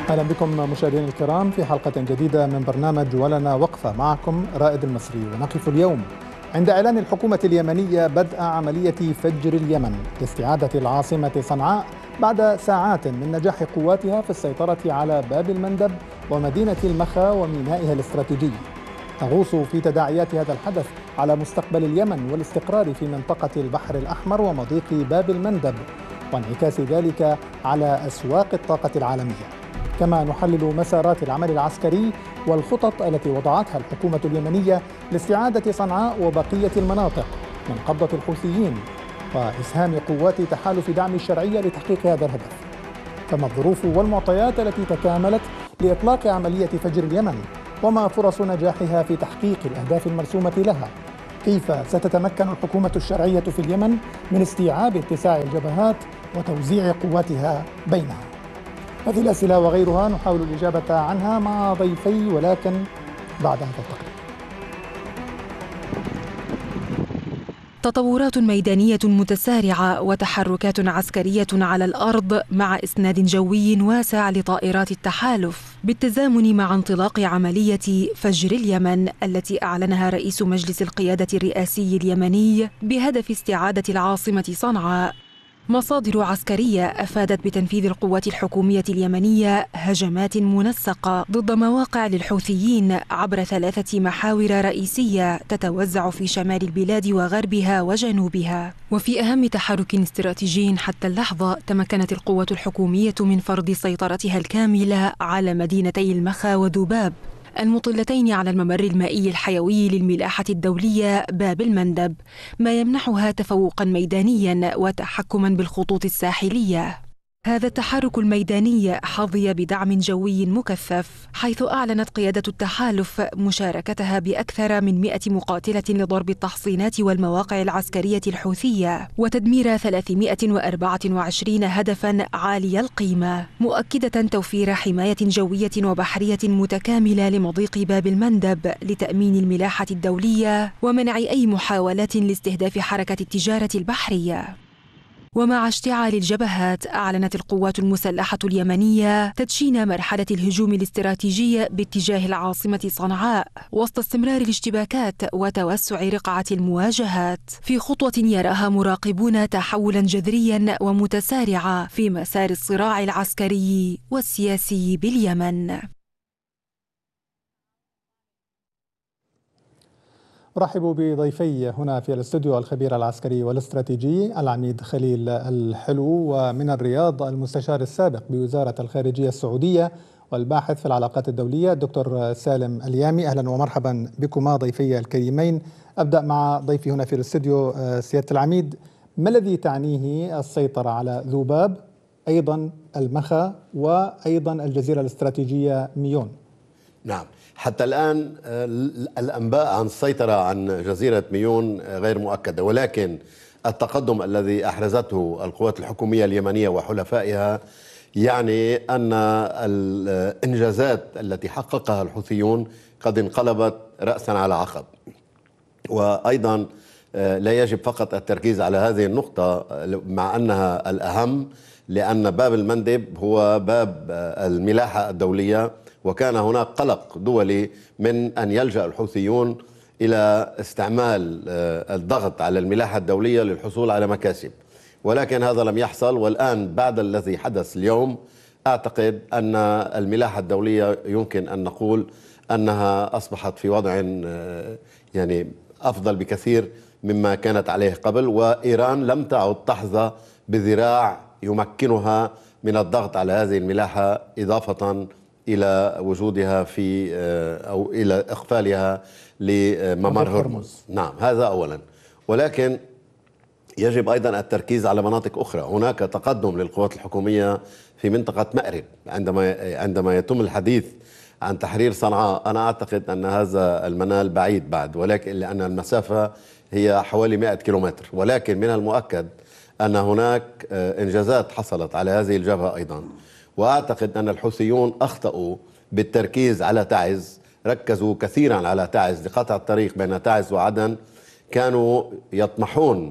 أهلا بكم مشاهدينا الكرام في حلقة جديدة من برنامج ولنا وقفة. معكم رائد المصري، ونقف اليوم عند إعلان الحكومة اليمنية بدء عملية فجر اليمن لاستعادة العاصمة صنعاء بعد ساعات من نجاح قواتها في السيطرة على باب المندب ومدينة المخا ومينائها الاستراتيجي. تغوص في تداعيات هذا الحدث على مستقبل اليمن والاستقرار في منطقة البحر الأحمر ومضيق باب المندب، وانعكاس ذلك على أسواق الطاقة العالمية. كما نحلل مسارات العمل العسكري والخطط التي وضعتها الحكومة اليمنية لاستعادة صنعاء وبقية المناطق من قبضة الحوثيين، وإسهام قوات تحالف دعم الشرعية لتحقيق هذا الهدف. فما الظروف والمعطيات التي تكاملت لإطلاق عملية فجر اليمن؟ وما فرص نجاحها في تحقيق الأهداف المرسومة لها؟ كيف ستتمكن الحكومة الشرعية في اليمن من استيعاب اتساع الجبهات وتوزيع قواتها بينها؟ هذه الأسئلة وغيرها نحاول الإجابة عنها مع ضيفي، ولكن بعد هذا التقرير. تطورات ميدانية متسارعة وتحركات عسكرية على الأرض مع إسناد جوي واسع لطائرات التحالف، بالتزامن مع انطلاق عملية فجر اليمن التي أعلنها رئيس مجلس القيادة الرئاسي اليمني بهدف استعادة العاصمة صنعاء. مصادر عسكرية أفادت بتنفيذ القوات الحكومية اليمنية هجمات منسقة ضد مواقع للحوثيين عبر 3 محاور رئيسية تتوزع في شمال البلاد وغربها وجنوبها. وفي أهم تحرك استراتيجي حتى اللحظة، تمكنت القوات الحكومية من فرض سيطرتها الكاملة على مدينتي المخا وذباب، المطلتين على الممر المائي الحيوي للملاحة الدولية باب المندب، ما يمنحها تفوقا ميدانيا وتحكما بالخطوط الساحلية. هذا التحرك الميداني حظي بدعم جوي مكثف، حيث أعلنت قيادة التحالف مشاركتها بأكثر من 100 مقاتلة لضرب التحصينات والمواقع العسكرية الحوثية وتدمير 324 هدفا عالي القيمة، مؤكدة توفير حماية جوية وبحرية متكاملة لمضيق باب المندب لتأمين الملاحة الدولية ومنع أي محاولات لاستهداف حركة التجارة البحرية. ومع اشتعال الجبهات، أعلنت القوات المسلحة اليمنية تدشين مرحلة الهجوم الاستراتيجي باتجاه العاصمة صنعاء وسط استمرار الاشتباكات وتوسع رقعة المواجهات، في خطوة يراها مراقبون تحولا جذريا ومتسارعا في مسار الصراع العسكري والسياسي باليمن. أرحب بضيفي هنا في الاستوديو الخبير العسكري والاستراتيجي العميد خليل الحلو، ومن الرياض المستشار السابق بوزارة الخارجية السعودية والباحث في العلاقات الدولية الدكتور سالم اليامي. أهلا ومرحبا بكما ضيفي الكريمين. أبدأ مع ضيفي هنا في الاستوديو سيادة العميد، ما الذي تعنيه السيطرة على ذباب، أيضا المخا، وأيضا الجزيرة الاستراتيجية ميون؟ نعم، حتى الآن الأنباء عن السيطرة عن جزيرة ميون غير مؤكدة، ولكن التقدم الذي أحرزته القوات الحكومية اليمنية وحلفائها يعني أن الإنجازات التي حققها الحوثيون قد انقلبت رأسا على عقب. وأيضا لا يجب فقط التركيز على هذه النقطة مع أنها الأهم، لأن باب المندب هو باب الملاحة الدولية، وكان هناك قلق دولي من أن يلجأ الحوثيون إلى استعمال الضغط على الملاحة الدولية للحصول على مكاسب، ولكن هذا لم يحصل. والآن بعد الذي حدث اليوم أعتقد أن الملاحة الدولية يمكن أن نقول أنها أصبحت في وضع يعني أفضل بكثير مما كانت عليه قبل، وإيران لم تعد تحظى بذراع يمكنها من الضغط على هذه الملاحة، إضافة إلى وجودها في أو إلى إقفالها لممر هرمز. نعم، هذا أولا. ولكن يجب أيضا التركيز على مناطق أخرى. هناك تقدم للقوات الحكومية في منطقة مأرب. عندما يتم الحديث عن تحرير صنعاء، أنا أعتقد أن هذا المنال بعيد بعد، ولكن لأن المسافة هي حوالي 100 كيلومتر، ولكن من المؤكد أن هناك إنجازات حصلت على هذه الجبهة أيضا. وأعتقد أن الحوثيون أخطأوا بالتركيز على تعز، ركزوا كثيرا على تعز لقطع الطريق بين تعز وعدن. كانوا يطمحون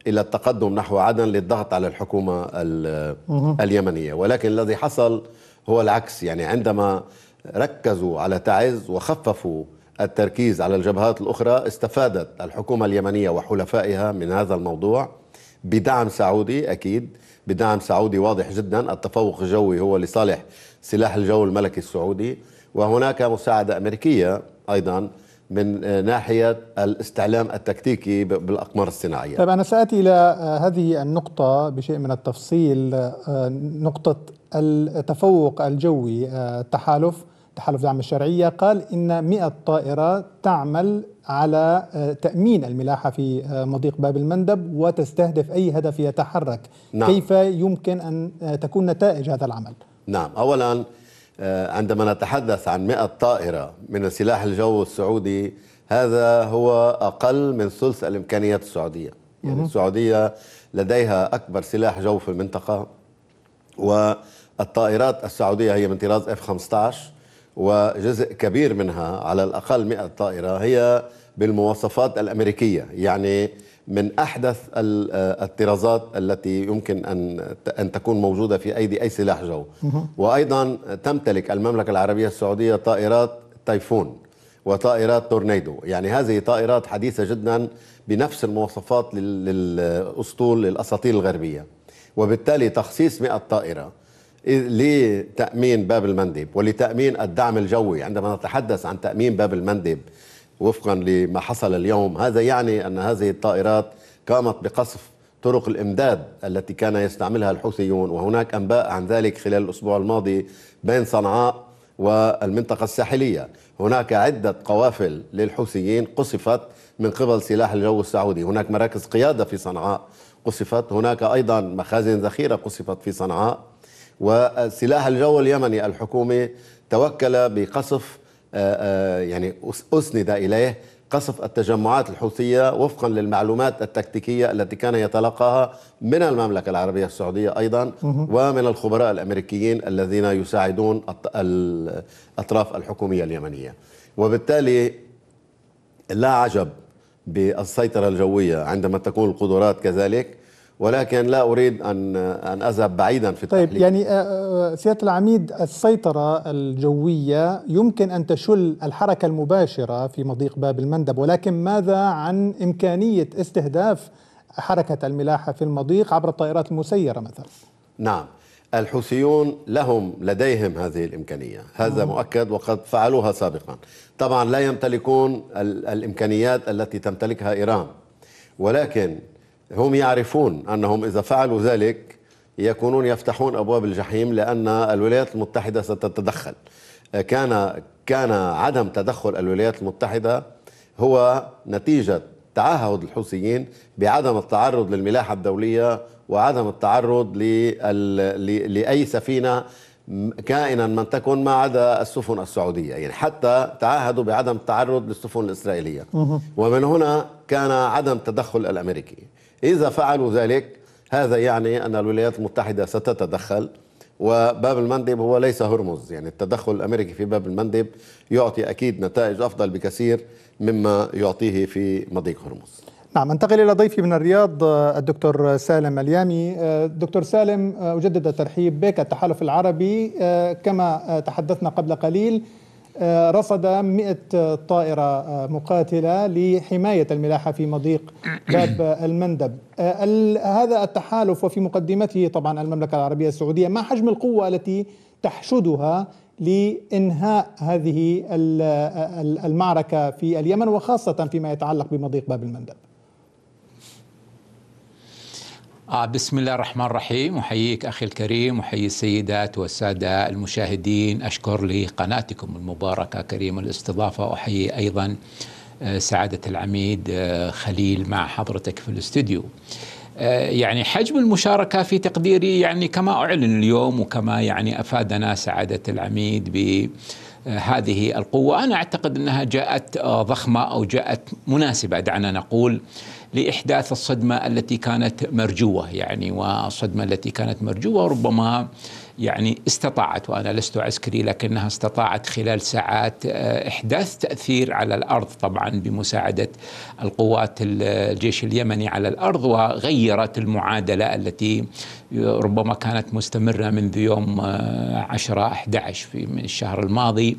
إلى التقدم نحو عدن للضغط على الحكومة اليمنية. ولكن الذي حصل هو العكس، يعني عندما ركزوا على تعز وخففوا التركيز على الجبهات الأخرى، استفادت الحكومة اليمنية وحلفائها من هذا الموضوع بدعم سعودي، أكيد بدعم سعودي واضح جدا. التفوق الجوي هو لصالح سلاح الجو الملكي السعودي، وهناك مساعدة أمريكية أيضا من ناحية الاستعلام التكتيكي بالأقمار الصناعية. طيب، أنا سأتي إلى هذه النقطة بشيء من التفصيل، نقطة التفوق الجوي. تحالف دعم الشرعية قال إن 100 طائرة تعمل على تأمين الملاحة في مضيق باب المندب وتستهدف أي هدف يتحرك. نعم. كيف يمكن أن تكون نتائج هذا العمل؟ نعم، أولا عندما نتحدث عن 100 طائرة من سلاح الجو السعودي، هذا هو أقل من ثلث الإمكانيات السعودية. يعني السعودية لديها أكبر سلاح جو في المنطقة، والطائرات السعودية هي من طراز F-15، وجزء كبير منها على الأقل 100 طائرة هي بالمواصفات الأمريكية، يعني من أحدث الطرازات التي يمكن أن تكون موجودة في أيدي أي سلاح جو. وأيضا تمتلك المملكة العربية السعودية طائرات تايفون وطائرات تورنيدو، يعني هذه طائرات حديثة جدا بنفس المواصفات للأساطيل الغربية. وبالتالي تخصيص 100 طائرة لتأمين باب المندب ولتأمين الدعم الجوي، عندما نتحدث عن تأمين باب المندب وفقا لما حصل اليوم، هذا يعني أن هذه الطائرات قامت بقصف طرق الإمداد التي كان يستعملها الحوثيون، وهناك أنباء عن ذلك خلال الأسبوع الماضي بين صنعاء والمنطقة الساحلية. هناك عدة قوافل للحوثيين قصفت من قبل سلاح الجو السعودي، هناك مراكز قيادة في صنعاء قصفت، هناك أيضا مخازن ذخيرة قصفت في صنعاء. وسلاح الجو اليمني الحكومي توكل بقصف، يعني أسند إليه قصف التجمعات الحوثية وفقا للمعلومات التكتيكية التي كان يتلقاها من المملكة العربية السعودية أيضا ومن الخبراء الأمريكيين الذين يساعدون الأطراف الحكومية اليمنية. وبالتالي لا عجب بالسيطرة الجوية عندما تكون القدرات كذلك، ولكن لا أريد أن أذهب بعيدا في التحليل. طيب، يعني سيادة العميد، السيطرة الجوية يمكن أن تشل الحركة المباشرة في مضيق باب المندب، ولكن ماذا عن إمكانية استهداف حركة الملاحة في المضيق عبر الطائرات المسيرة مثلا؟ نعم، الحوثيون لديهم هذه الإمكانية، هذا مؤكد وقد فعلوها سابقا. طبعا لا يمتلكون الإمكانيات التي تمتلكها إيران، ولكن هم يعرفون أنهم إذا فعلوا ذلك يكونون يفتحون أبواب الجحيم، لأن الولايات المتحدة ستتدخل. كان عدم تدخل الولايات المتحدة هو نتيجة تعهد الحوثيين بعدم التعرض للملاحة الدولية وعدم التعرض لأي سفينة كائنا من تكن ما عدا السفن السعودية، يعني حتى تعهدوا بعدم التعرض للسفن الإسرائيلية. ومن هنا كان عدم تدخل الأمريكي. إذا فعلوا ذلك هذا يعني أن الولايات المتحدة ستتدخل، وباب المندب هو ليس هرمز، يعني التدخل الأمريكي في باب المندب يعطي أكيد نتائج أفضل بكثير مما يعطيه في مضيق هرمز. نعم، انتقل إلى ضيفي من الرياض الدكتور سالم اليامي. دكتور سالم، أجدد الترحيب بك. التحالف العربي كما تحدثنا قبل قليل رصد 100 طائرة مقاتلة لحماية الملاحة في مضيق باب المندب. هذا التحالف وفي مقدمته طبعا المملكة العربية السعودية، ما حجم القوة التي تحشدها لإنهاء هذه المعركة في اليمن وخاصة فيما يتعلق بمضيق باب المندب؟ بسم الله الرحمن الرحيم. أحييك أخي الكريم، وحيي السيدات والسادة المشاهدين. أشكر لقناتكم المباركة كريم الاستضافة، وأحيي أيضا سعادة العميد خليل مع حضرتك في الاستوديو. يعني حجم المشاركة في تقديري يعني كما أعلن اليوم وكما يعني أفادنا سعادة العميد بهذه القوة، أنا أعتقد أنها جاءت ضخمة أو جاءت مناسبة، دعنا نقول، لإحداث الصدمة التي كانت مرجوة، يعني والصدمة التي كانت مرجوة ربما يعني استطاعت، وأنا لست عسكري لكنها استطاعت خلال ساعات إحداث تأثير على الأرض، طبعا بمساعدة القوات الجيش اليمني على الأرض، وغيرت المعادلة التي ربما كانت مستمرة منذ يوم 10-11 من الشهر الماضي،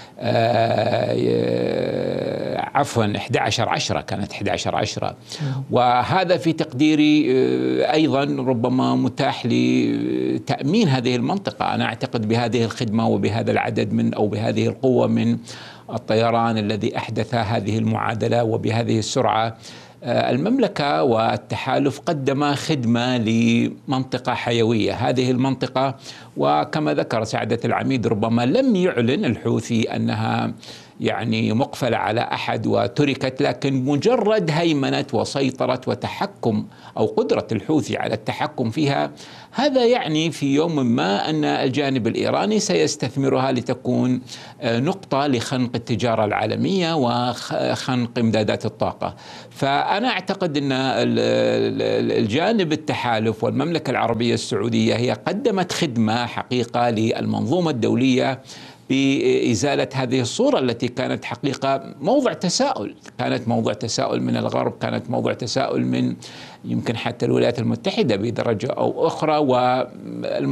عفوا 11/10 كانت 11/10. وهذا في تقديري أيضا ربما متاح لتأمين هذه المنطقة. أنا أعتقد بهذه الخدمة وبهذا العدد أو بهذه القوة من الطيران الذي أحدث هذه المعادلة وبهذه السرعة، المملكة والتحالف قدم خدمة لمنطقة حيوية. هذه المنطقة، وكما ذكر سعادة العميد، ربما لم يعلن الحوثي أنها يعني مقفلة على أحد وتركت، لكن مجرد هيمنة وسيطرة وتحكم أو قدرة الحوثي على التحكم فيها، هذا يعني في يوم ما أن الجانب الإيراني سيستثمرها لتكون نقطة لخنق التجارة العالمية وخنق إمدادات الطاقة. فأنا أعتقد أن الجانب التحالف والمملكة العربية السعودية هي قدمت خدمة حقيقة للمنظومة الدولية بإزالة هذه الصورة التي كانت حقيقة موضع تساؤل، كانت موضع تساؤل من الغرب، كانت موضع تساؤل من يمكن حتى الولايات المتحدة بدرجة أو أخرى.